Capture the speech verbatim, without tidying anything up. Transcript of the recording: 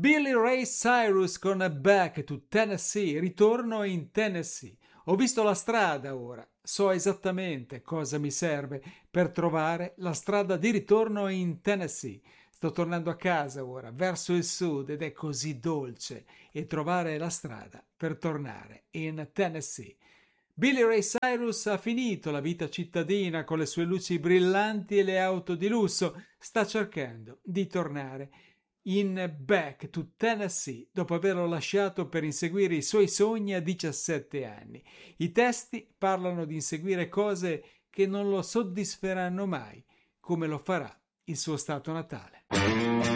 Billy Ray Cyrus con Back to Tennessee, ritorno in Tennessee. Ho visto la strada ora, so esattamente cosa mi serve per trovare la strada di ritorno in Tennessee. Sto tornando a casa ora, verso il sud, ed è così dolce e trovare la strada per tornare in Tennessee. Billy Ray Cyrus ha finito la vita cittadina con le sue luci brillanti e le auto di lusso, sta cercando di tornare in Back to Tennessee dopo averlo lasciato per inseguire i suoi sogni a diciassette anni. I testi parlano di inseguire cose che non lo soddisferanno mai, come lo farà il suo stato natale.